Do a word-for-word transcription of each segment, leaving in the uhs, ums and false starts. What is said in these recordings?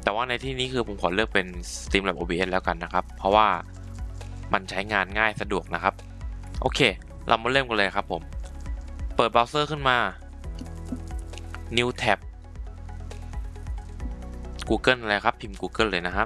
แต่ว่าในที่นี้คือผมขอเลือกเป็น Streamlabs โอ บี เอส แล้วกันนะครับเพราะว่ามันใช้งานง่ายสะดวกนะครับโอเคเรามาเริ่มกันเลยครับผมเปิดเบราว์เซอร์ขึ้นมา New Tab Google อะไรครับพิมพ์ Google เลยนะครับ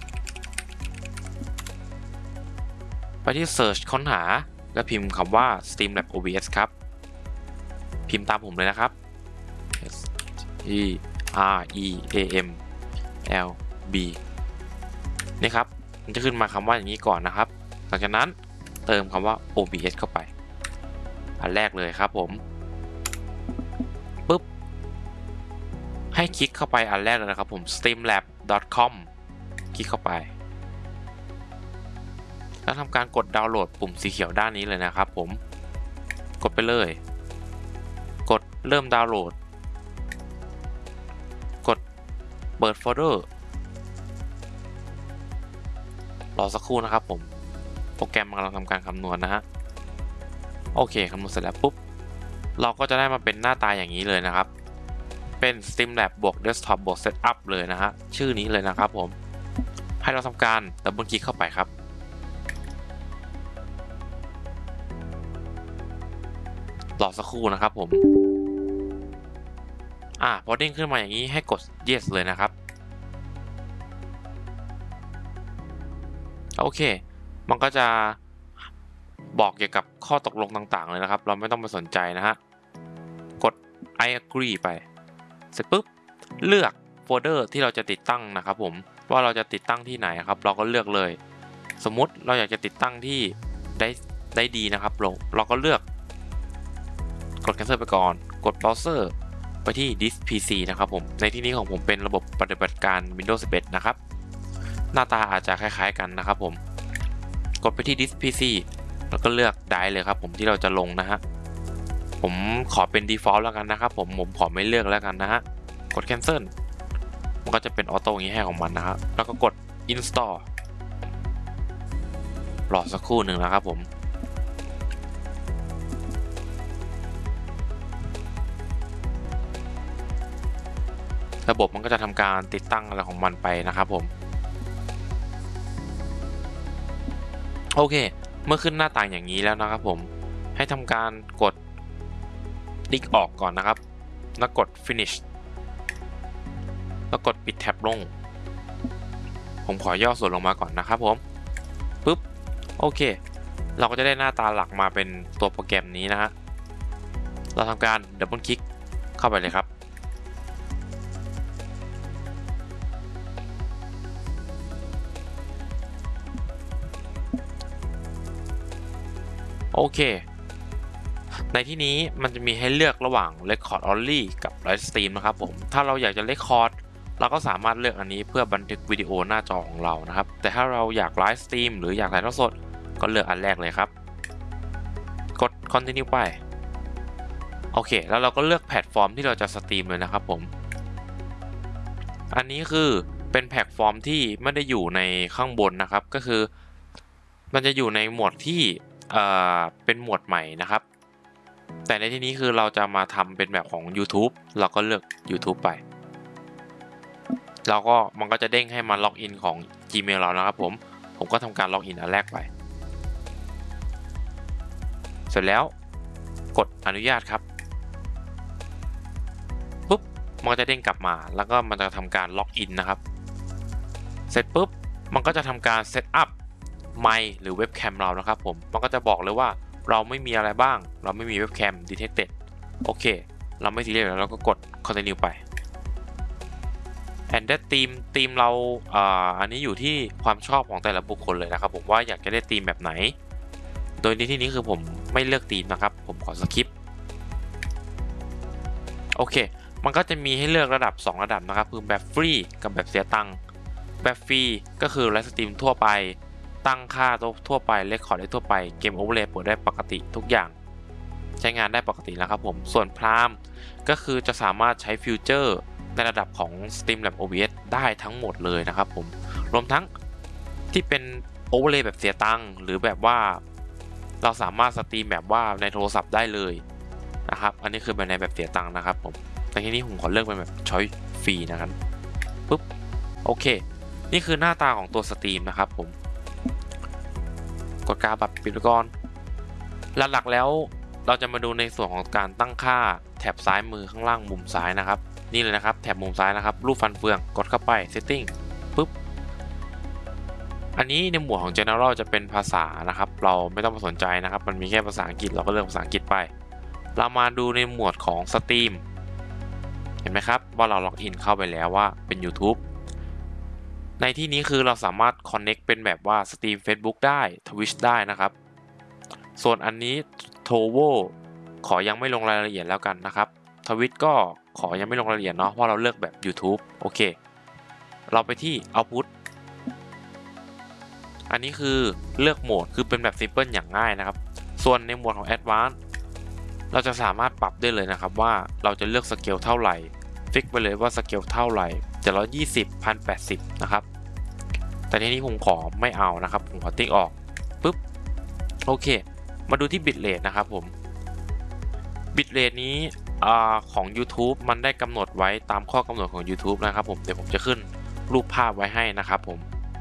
ไปที่ Search ค้นหาแล้วพิมพ์คำว่า Streamlabs โอ บี เอส ครับพิมพ์ตามผมเลยนะครับ S E R E A M L B นี่ครับมันจะขึ้นมาคำว่าอย่างนี้ก่อนนะครับหลังจากนั้นเติมคำว่า โอ บี เอส เข้าไปอันแรกเลยครับผมปุ๊บให้คลิกเข้าไปอันแรกเลยนะครับผม streamlabs ดอท คอม คลิกเข้าไปแล้วทำการกดดาวน์โหลดปุ่มสีเขียวด้านนี้เลยนะครับผมกดไปเลยกดเริ่มดาวน์โหลดกดเปิดโฟลเดอร์รอสักครู่นะครับผมโปรแกรมกำลังทำการคำนวณนะฮะโอเคคำนวณเสร็จแล้วปุ๊บเราก็จะได้มาเป็นหน้าตาอย่างนี้เลยนะครับเป็น Streamlabs บวก Desktop บวก Setup เลยนะฮะชื่อนี้เลยนะครับผมให้เราทำการดับเบิลคลิกเข้าไปครับรอสักครู่นะครับผมอ่าพอเด้งขึ้นมาอย่างนี้ให้กด yes เลยนะครับโอเคมันก็จะบอกเกี่ยวกับข้อตกลงต่างๆเลยนะครับเราไม่ต้องไปสนใจนะฮะกด I agree ไปเสร็จปุ๊บเลือกโฟลเดอร์ที่เราจะติดตั้งนะครับผมว่าเราจะติดตั้งที่ไหนครับเราก็เลือกเลยสมมุติเราอยากจะติดตั้งที่ได้ได้ดีนะครับเราเราก็เลือกกด cancel ไปก่อนกด browser ไปที่ this พี ซี นะครับผมในที่นี้ของผมเป็นระบบปฏิบัติการ Windows สิบเอ็ด นะครับหน้าตาอาจจะคล้ายๆกันนะครับผมกดไปที่ this พี ซี แล้วก็เลือกได้เลยครับผมที่เราจะลงนะฮะผมขอเป็น default แล้วกันนะครับผมผมขอไม่เลือกแล้วกันนะฮะกด cancel มันก็จะเป็นออโต้อย่างนี้ให้ของมันนะครับแล้วก็กด install รอสักครู่หนึ่งนะครับผมระบบมันก็จะทำการติดตั้งอะไรของมันไปนะครับผมโอเคเมื่อขึ้นหน้าต่างอย่างนี้แล้วนะครับผมให้ทำการกดติ๊กออกก่อนนะครับแล้วกด finish แล้วกดปิดแท็บลงผมขอย่อส่วนลงมาก่อนนะครับผมปุ๊บโอเคเราก็จะได้หน้าตาหลักมาเป็นตัวโปรแกรมนี้นะฮะเราทำการดับเบิลคลิกเข้าไปเลยครับโอเคในที่นี้มันจะมีให้เลือกระหว่าง Record Only กับ Live Stream นะครับผมถ้าเราอยากจะ Record เราก็สามารถเลือกอันนี้เพื่อบันทึกวิดีโอหน้าจอของเรานะครับแต่ถ้าเราอยาก Live Stream หรืออยากถ่ายทอดสดก็เลือกอันแรกเลยครับกด Continue ไปโอเคแล้วเราก็เลือกแพลตฟอร์มที่เราจะสตรีมเลยนะครับผมอันนี้คือเป็นแพลตฟอร์มที่ไม่ได้อยู่ในข้างบนนะครับก็คือมันจะอยู่ในหมวดที่เอ่อเป็นหมวดใหม่นะครับแต่ในที่นี้คือเราจะมาทำเป็นแบบของ YouTube เราก็เลือก YouTube ไปเราก็มันก็จะเด้งให้มาล็อกอินของ Gmail เรานะครับผมผมก็ทำการล็อกอินอันแรกไปเสร็จแล้วกดอนุญาตครับปุ๊บมันก็จะเด้งกลับมาแล้วก็มันจะทำการล็อกอินนะครับเสร็จปุ๊บมันก็จะทำการเซตอัพไมค์หรือเว็บแคมเรานะครับผมมันก็จะบอกเลยว่าเราไม่มีอะไรบ้างเราไม่มีเว็บแคม detected โอเคเราไม่ซีเรียสแล้วเราก็กด continue ไป and that theme ธีมเราอ่าอันนี้อยู่ที่ความชอบของแต่ละบุคคลเลยนะครับผมว่าอยากจะได้ธีมแบบไหนโดยในที่นี้คือผมไม่เลือกธีมนะครับผมขอสคิปโอเคมันก็จะมีให้เลือกระดับสองระดับนะครับคือแบบฟรีกับแบบเสียตังค์แบบฟรีก็คือไลฟ์สตรีมทั่วไปตั้งค่าทั่วไปเรคคอร์ดได้ทั่วไปเกมโอเวอร์เลย์เปิดได้ปกติทุกอย่างใช้งานได้ปกติแล้วครับผมส่วนพรามก็คือจะสามารถใช้ฟิวเจอร์ในระดับของ Streamlabs โอ บี เอส ได้ทั้งหมดเลยนะครับผมรวมทั้งที่เป็นโอเวอร์เลย์แบบเสียตังค์หรือแบบว่าเราสามารถสตรีมแบบว่าในโทรศัพท์ได้เลยนะครับอันนี้คือแบบในแบบเสียตังค์นะครับผมในที่นี้ผมขอเลือกเป็นแบบช้อยฟรีนะครับปุ๊บโโอเคนี่คือหน้าตาของตัวสตรีมนะครับผมกดกาบัตรปิดไปก่อนหลักๆแล้วเราจะมาดูในส่วนของการตั้งค่าแถบซ้ายมือข้างล่างมุมซ้ายนะครับนี่เลยนะครับแถบมุมซ้ายนะครับรูปฟันเฟืองกดเข้าไป setting ปุ๊บอันนี้ในหมวดของ general จะเป็นภาษานะครับเราไม่ต้องมาสนใจนะครับมันมีแค่ภาษาอังกฤษเราก็เลือกภาษาอังกฤษไปเรามาดูในหมวดของสตรีมเห็นไหมครับว่าเราล็อกอินเข้าไปแล้วว่าเป็น YouTube ในที่นี้คือเราสามารถ connect เป็นแบบว่าสตรีม Facebook ได้ Twitch ได้นะครับส่วนอันนี้ Trovo ขอยังไม่ลงรายละเอียดแล้วกันนะครับ Twitch ก็ขอยังไม่ลงรายละเอียดเนาะเพราะเราเลือกแบบ YouTube โอเคเราไปที่ Output อันนี้คือเลือกโหมดคือเป็นแบบ Simple อย่างง่ายนะครับส่วนในโหมดของ Advanced เราจะสามารถปรับได้เลยนะครับว่าเราจะเลือกสเกลเท่าไหร่ฟิกไปเลยว่าสเกลเท่าไหร่เจ็ดร้อยยี่สิบ หนึ่งพันแปดสิบนะครับแต่ทีนี้ผมขอไม่เอานะครับผมขอติ๊กออกปุ๊บโอเคมาดูที่ bitrate นะครับผม bitrate นี้อของ YouTube มันได้กำหนดไว้ตามข้อกำหนดของ YouTube นะครับผมเดี๋ยวผมจะขึ้นรูปภาพไว้ให้นะครับผม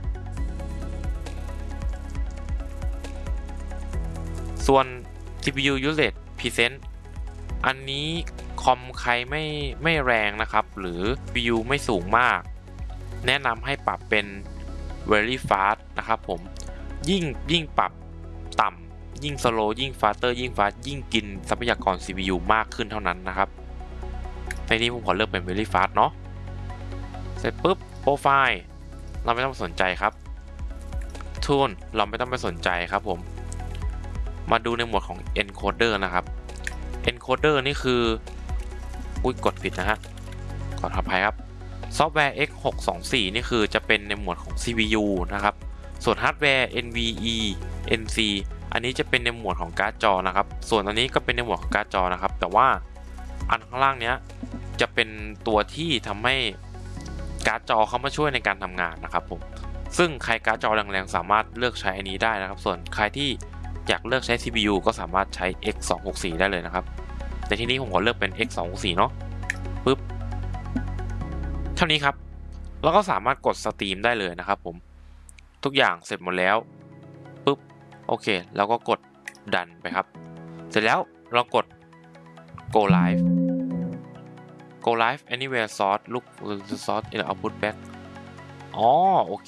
ส่วน ซี พี ยู usage percent อันนี้คอมใครไม่ไม่แรงนะครับหรือ ซี พี ยู ไม่สูงมากแนะนำให้ปรับเป็น very fast นะครับผมยิ่งยิ่งปรับต่ำยิ่ง slow ยิ่ง faster ยิ่ง fast ยิ่งกินทรัพยากร ซี พี ยู มากขึ้นเท่านั้นนะครับในนี้ผมขอเลือกเป็น very fast เนาะเสร็จปุ๊บ profile เราไม่ต้องสนใจครับ tool เราไม่ต้องไปสนใจครับผมมาดูในหมวดของ encoder นะครับ encoder นี่คืออุ้ยกดผิดนะฮะขออภัยครับซอฟต์แวร์ เอ็กซ์ หกสองสี่ นี่คือจะเป็นในหมวดของ ซี พี ยู นะครับส่วนฮาร์ดแวร์ เอ็น วี อี เอ็น ซี อันนี้จะเป็นในหมวดของการ์ดจอนะครับส่วนอันนี้ก็เป็นในหมวดของการ์ดจอนะครับแต่ว่าอันข้างล่างเนี้ยจะเป็นตัวที่ทำให้การ์ดจอเข้ามาช่วยในการทำงานนะครับผมซึ่งใครการ์ดจอแรงๆสามารถเลือกใช้อันนี้ได้นะครับส่วนใครที่อยากเลือกใช้ ซี พี ยู ก็สามารถใช้ เอ็กซ์ สองหกสี่ ได้เลยนะครับแต่ที่นี้ผมขอเลือกเป็น เอ็กซ์ สองหกสี่ เนาะปึ๊บเท่านี้ครับเราก็สามารถกดสตรีมได้เลยนะครับผมทุกอย่างเสร็จหมดแล้วปึ๊บโอเคแล้วก็กดดันไปครับเสร็จแล้วเรากด go live go live anywhere source look the source in the output back อ๋อโอเค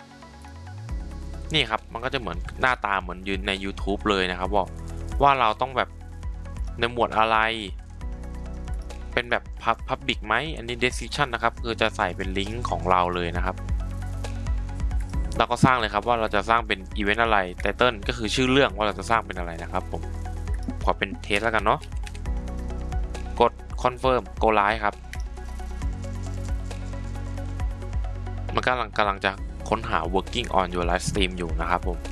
นี่ครับมันก็จะเหมือนหน้าตาเหมือนยืนใน YouTube เลยนะครับว่าว่าเราต้องแบบในหมวดอะไรเป็นแบบ Public ไหมอันนี้ Description นะครับคือจะใส่เป็นลิงก์ของเราเลยนะครับเราก็สร้างเลยครับว่าเราจะสร้างเป็นอีเวนต์อะไร Title ก็คือชื่อเรื่องว่าเราจะสร้างเป็นอะไรนะครับผมขอเป็นเทสแล้วกันเนาะกด Confirm Go Live ครับมันกำลังกำลังจะค้นหา working on your live stream อยู่นะครับผม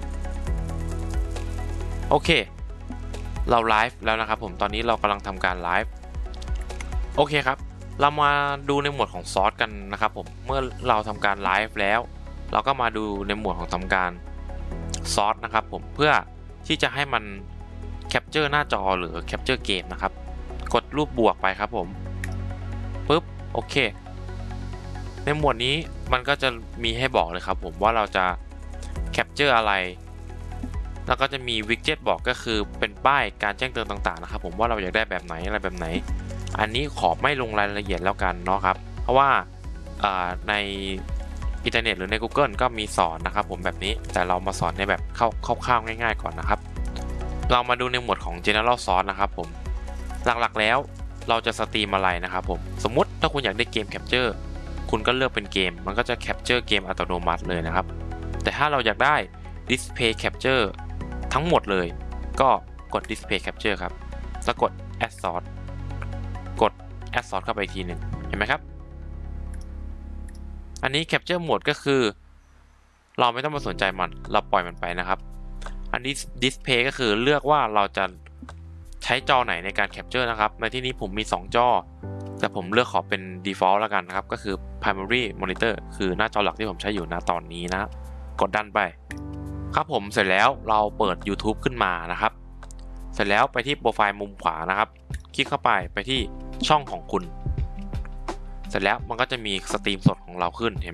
โอเคเราไลฟ์แล้วนะครับผมตอนนี้เรากำลังทำการไลฟ์โอเคครับเรามาดูในหมวดของซอสกันนะครับผมเมื่อเราทำการไลฟ์แล้วเราก็มาดูในหมวดของทำการซอสนะครับผมเพื่อที่จะให้มันแคปเจอร์หน้าจอหรือแคปเจอร์เกมนะครับกดรูปบวกไปครับผมปุ๊บโอเคในหมวดนี้มันก็จะมีให้บอกเลยครับผมว่าเราจะแคปเจอร์อะไรแล้วก็จะมีวิดเจ็ตบอกก็คือเป็นป้ายการแจ้งเตือนต่างๆนะครับผมว่าเราอยากได้แบบไหนอะไรแบบไหนอันนี้ขอไม่ลงรายละเอียดแล้วกันเนาะครับเพราะว่าในอินเทอร์เน็ตหรือใน Google ก็มีสอนนะครับผมแบบนี้แต่เรามาสอนในแบบคร่าวๆง่ายๆก่อนนะครับเรามาดูในหมวดของ General Source นะครับผมหลักๆแล้วเราจะสตรีมอะไรนะครับผมสมมุติถ้าคุณอยากได้เกมแคปเจอร์คุณก็เลือกเป็นเกมมันก็จะแคปเจอร์เกมอัตโนมัติเลยนะครับแต่ถ้าเราอยากได้ Display Capture ทั้งหมดเลยก็กด Display Capture ครับแล้วกด Add Source กด Add Source เข้าไปอีกทีหนึ่งเห็นไหมครับอันนี้ Capture Mode ก็คือเราไม่ต้องมาสนใจมันเราปล่อยมันไปนะครับอันนี้ Display ก็คือเลือกว่าเราจะใช้จอไหนในการ Capture นะครับในที่นี้ผมมีสองจอแต่ผมเลือกขอเป็น Default แล้วกันนะครับก็คือ Primary Monitor คือหน้าจอหลักที่ผมใช้อยู่ณตอนนี้นะกดดันไปครับผมเสร็จแล้วเราเปิด YouTube ขึ้นมานะครับเสร็จแล้วไปที่โปรไฟล์มุมขวานะครับคลิกเข้าไปไปที่ช่องของคุณเสร็จแล้วมันก็จะมีสตรีมสดของเราขึ้นเห็น